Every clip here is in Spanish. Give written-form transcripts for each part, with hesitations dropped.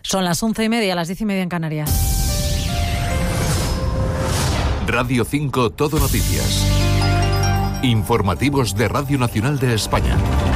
Son las 11:30, las 10:30 en Canarias. Radio 5 Todo Noticias. Informativos de Radio Nacional de España.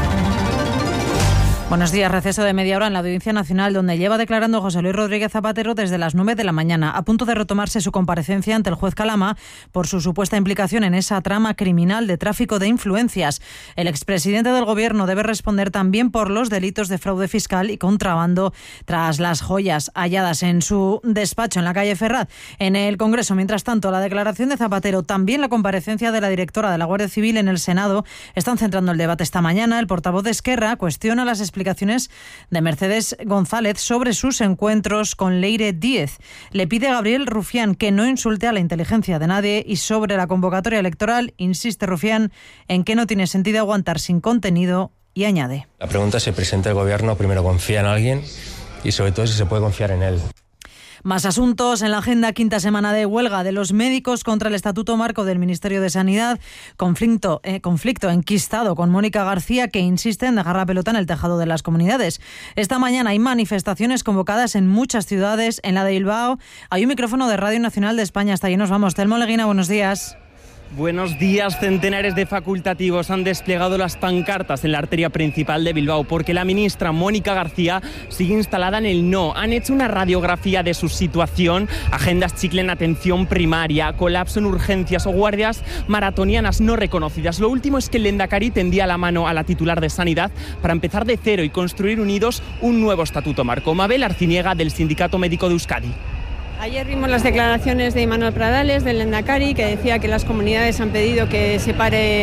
Buenos días. Receso de media hora en la Audiencia Nacional, donde lleva declarando José Luis Rodríguez Zapatero desde las 9 de la mañana, a punto de retomarse su comparecencia ante el juez Calama por su supuesta implicación en esa trama criminal de tráfico de influencias. El expresidente del Gobierno debe responder también por los delitos de fraude fiscal y contrabando tras las joyas halladas en su despacho en la calle Ferraz. En el Congreso, mientras tanto, la declaración de Zapatero, también la comparecencia de la directora de la Guardia Civil en el Senado, están centrando el debate esta mañana. El portavoz de Esquerra cuestiona las explicaciones de Mercedes González sobre sus encuentros con Leire Díez. Le pide a Gabriel Rufián que no insulte a la inteligencia de nadie, y sobre la convocatoria electoral insiste Rufián en que no tiene sentido aguantar sin contenido, y añade: la pregunta es si el presidente del Gobierno primero confía en alguien y sobre todo si se puede confiar en él. Más asuntos en la agenda. Quinta semana de huelga de los médicos contra el Estatuto Marco del Ministerio de Sanidad. Conflicto enquistado con Mónica García, que insiste en dejar la pelota en el tejado de las comunidades. Esta mañana hay manifestaciones convocadas en muchas ciudades. En la de Bilbao hay un micrófono de Radio Nacional de España. Hasta allí nos vamos. Telmo Leguina, buenos días. Buenos días. Centenares de facultativos han desplegado las pancartas en la arteria principal de Bilbao porque la ministra Mónica García sigue instalada en el no. Han hecho una radiografía de su situación: agendas chicle en atención primaria, colapso en urgencias o guardias maratonianas no reconocidas. Lo último es que el Lehendakari tendía la mano a la titular de Sanidad para empezar de cero y construir unidos un nuevo estatuto marco. Mabel Arciniega, del Sindicato Médico de Euskadi. Ayer vimos las declaraciones de Imanol Pradales, del Lehendakari, que decía que las comunidades han pedido que se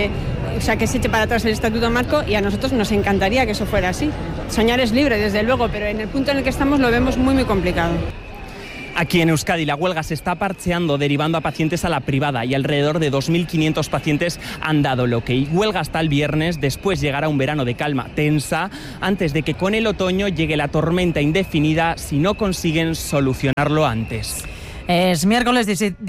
eche para atrás el Estatuto Marco, y a nosotros nos encantaría que eso fuera así. Soñar es libre, desde luego, pero en el punto en el que estamos lo vemos muy, muy complicado. Aquí en Euskadi la huelga se está parcheando, derivando a pacientes a la privada, y alrededor de 2.500 pacientes han dado el ok. Huelga hasta el viernes, después llegará un verano de calma tensa, antes de que con el otoño llegue la tormenta indefinida si no consiguen solucionarlo antes. Es miércoles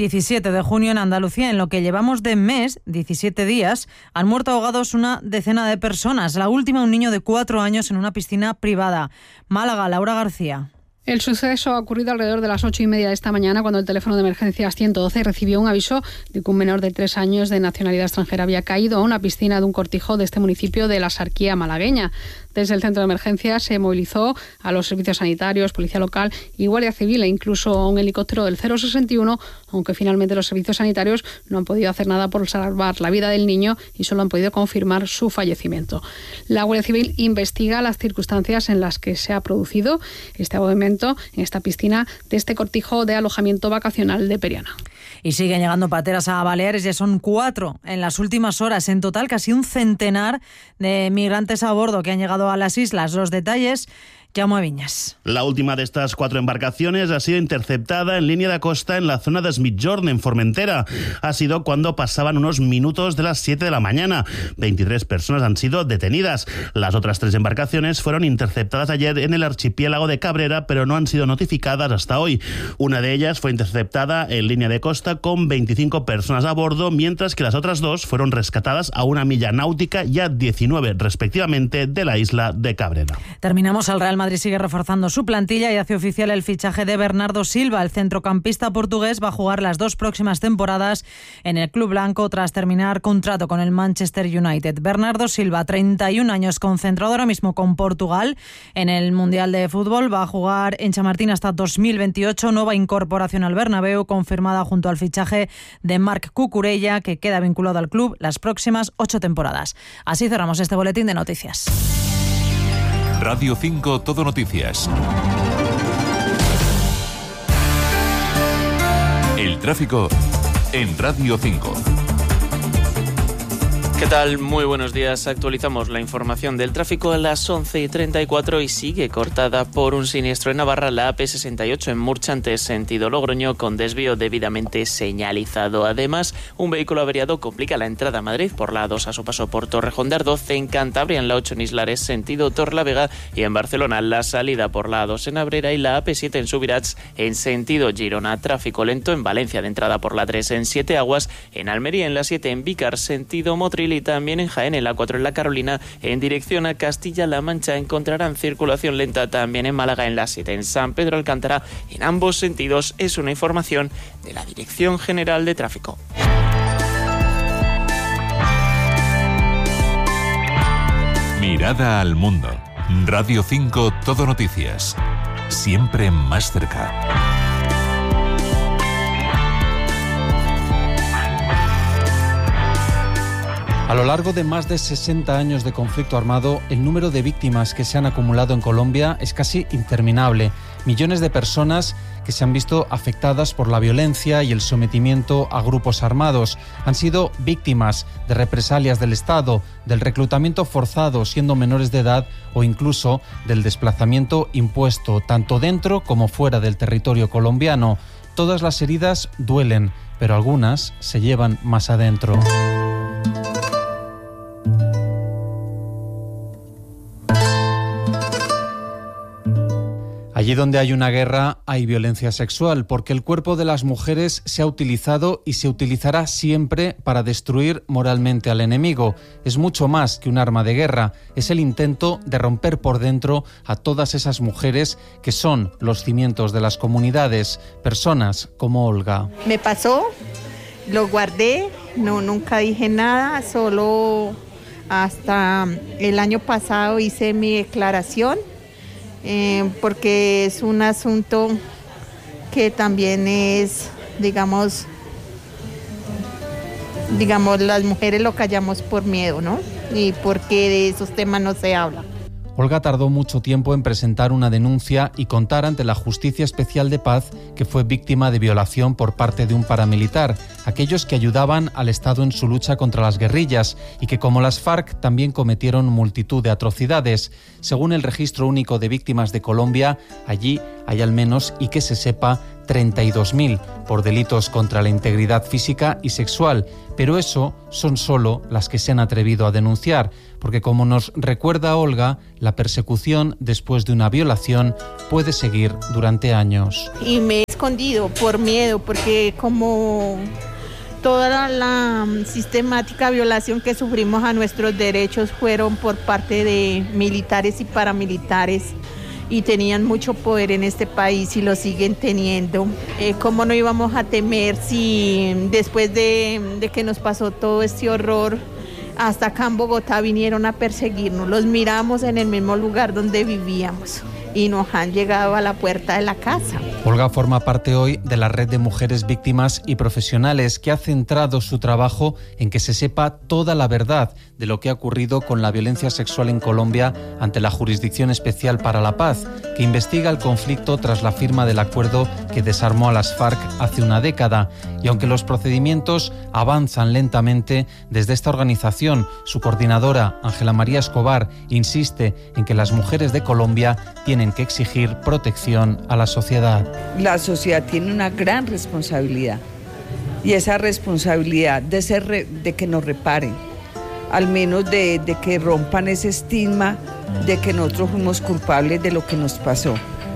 17 de junio en Andalucía. En lo que llevamos de mes, 17 días, han muerto ahogados una decena de personas. La última, un niño de 4 años en una piscina privada. Málaga, Laura García. El suceso ha ocurrido alrededor de las 8:30 de esta mañana, cuando el teléfono de emergencias 112 recibió un aviso de que un menor de 3 años de nacionalidad extranjera había caído a una piscina de un cortijo de este municipio de la Sarquía malagueña. Desde el centro de emergencias se movilizó a los servicios sanitarios, policía local y guardia civil, e incluso a un helicóptero del 061, aunque finalmente los servicios sanitarios no han podido hacer nada por salvar la vida del niño y solo han podido confirmar su fallecimiento. La Guardia Civil investiga las circunstancias en las que se ha producido este ahogamento en esta piscina de este cortijo de alojamiento vacacional de Periana. Y siguen llegando pateras a Baleares. Ya son 4 en las últimas horas. En total, casi un centenar de migrantes a bordo que han llegado a las islas. Los detalles, Jaume Viñas. La última de estas 4 embarcaciones ha sido interceptada en línea de costa en la zona de Es Migjorn, en Formentera. Ha sido cuando pasaban unos minutos de las 7 de la mañana. 23 personas han sido detenidas. Las otras 3 embarcaciones fueron interceptadas ayer en el archipiélago de Cabrera, pero no han sido notificadas hasta hoy. Una de ellas fue interceptada en línea de costa con 25 personas a bordo, mientras que las otras 2 fueron rescatadas a 1 milla náutica y a 19 respectivamente de la isla de Cabrera. Terminamos. Al Real Madrid sigue reforzando su plantilla y hace oficial el fichaje de Bernardo Silva. El centrocampista portugués va a jugar las 2 próximas temporadas en el club blanco tras terminar contrato con el Manchester United. Bernardo Silva, 31 años, concentrado ahora mismo con Portugal en el Mundial de Fútbol. Va a jugar en Chamartín hasta 2028. Nueva incorporación al Bernabéu, confirmada junto al fichaje de Marc Cucurella, que queda vinculado al club las próximas 8 temporadas. Así cerramos este boletín de noticias. Radio 5 Todo Noticias. El tráfico en Radio 5. ¿Qué tal? Muy buenos días. Actualizamos la información del tráfico a las 11:34 y sigue cortada por un siniestro en Navarra, la AP68 en Murchantes, sentido Logroño, con desvío debidamente señalizado. Además, un vehículo averiado complica la entrada a Madrid por la A2 a su paso por Torrejón de Ardoz, en Cantabria en la 8 en Islares, sentido Torlavega, y en Barcelona la salida por la A2 en Abrera y la AP7 en Subirats en sentido Girona. Tráfico lento en Valencia de entrada por la 3 en Siete Aguas, en Almería en la 7 en Vícar, sentido Motril, carril y también en Jaén, en la 4 en la Carolina, en dirección a Castilla-La Mancha encontrarán circulación lenta también en Málaga en la 7, en San Pedro Alcántara, en ambos sentidos. Es una información de la Dirección General de Tráfico. Mirada al mundo. Radio 5 Todo Noticias. Siempre más cerca. A lo largo de más de 60 años de conflicto armado, el número de víctimas que se han acumulado en Colombia es casi interminable. Millones de personas que se han visto afectadas por la violencia y el sometimiento a grupos armados han sido víctimas de represalias del Estado, del reclutamiento forzado siendo menores de edad o incluso del desplazamiento impuesto, tanto dentro como fuera del territorio colombiano. Todas las heridas duelen, pero algunas se llevan más adentro. Allí donde hay una guerra hay violencia sexual, porque el cuerpo de las mujeres se ha utilizado y se utilizará siempre para destruir moralmente al enemigo. Es mucho más que un arma de guerra, es el intento de romper por dentro a todas esas mujeres que son los cimientos de las comunidades, personas como Olga. Me pasó, lo guardé, nunca dije nada, solo hasta el año pasado hice mi declaración. Porque es un asunto que también es, digamos, las mujeres lo callamos por miedo, ¿no? Y porque de esos temas no se habla. Olga tardó mucho tiempo en presentar una denuncia y contar ante la Justicia Especial de Paz que fue víctima de violación por parte de un paramilitar, aquellos que ayudaban al Estado en su lucha contra las guerrillas y que, como las FARC, también cometieron multitud de atrocidades. Según el Registro Único de Víctimas de Colombia, allí hay al menos, y que se sepa, 32.000 por delitos contra la integridad física y sexual, pero eso son solo las que se han atrevido a denunciar, porque como nos recuerda Olga, la persecución después de una violación puede seguir durante años. Y me he escondido por miedo, porque como toda la sistemática violación que sufrimos a nuestros derechos fueron por parte de militares y paramilitares, y tenían mucho poder en este país y lo siguen teniendo. ¿Cómo no íbamos a temer si después de que nos pasó todo este horror, hasta acá en Bogotá vinieron a perseguirnos? Los miramos en el mismo lugar donde vivíamos y nos han llegado a la puerta de la casa. Olga forma parte hoy de la red de mujeres víctimas y profesionales que ha centrado su trabajo en que se sepa toda la verdad de lo que ha ocurrido con la violencia sexual en Colombia ante la Jurisdicción Especial para la Paz, que investiga el conflicto tras la firma del acuerdo que desarmó a las FARC hace una década. Y aunque los procedimientos avanzan lentamente, desde esta organización, su coordinadora, Ángela María Escobar, insiste en que las mujeres de Colombia tienen que exigir protección a la sociedad. La sociedad tiene una gran responsabilidad, y esa responsabilidad de que nos reparen, al menos de que rompan ese estigma de que nosotros fuimos culpables de lo que nos pasó.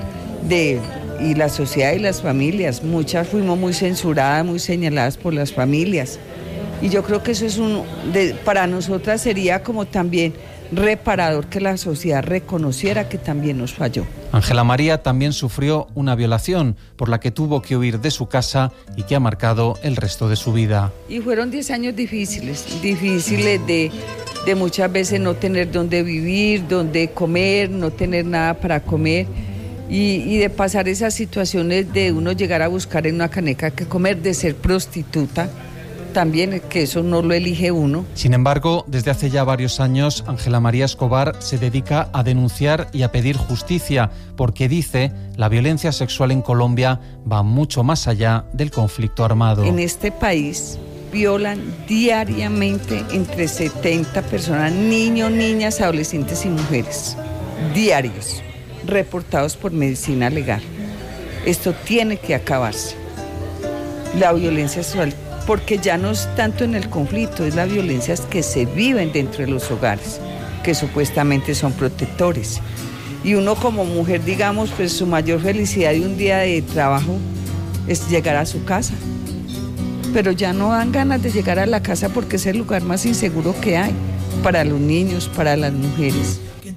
Y la sociedad y las familias, muchas fuimos muy censuradas, muy señaladas por las familias. Y yo creo que eso es para nosotras sería como también reparador que la sociedad reconociera que también nos falló. Ángela María también sufrió una violación por la que tuvo que huir de su casa y que ha marcado el resto de su vida. Y fueron 10 años difíciles de muchas veces no tener dónde vivir, dónde comer, no tener nada para comer. Y de pasar esas situaciones de uno llegar a buscar en una caneca que comer, de ser prostituta, también, que eso no lo elige uno. Sin embargo, desde hace ya varios años, Ángela María Escobar se dedica a denunciar y a pedir justicia, porque dice, la violencia sexual en Colombia va mucho más allá del conflicto armado. En este país violan diariamente entre 70 personas, niños, niñas, adolescentes y mujeres, diarios, reportados por Medicina Legal. Esto tiene que acabarse. La violencia sexual, porque ya no es tanto en el conflicto, es las violencias que se viven dentro de los hogares, que supuestamente son protectores. Y uno como mujer, digamos, pues su mayor felicidad de un día de trabajo es llegar a su casa pero ya no dan ganas de llegar a la casa porque es el lugar más inseguro que hay para los niños, para las mujeres.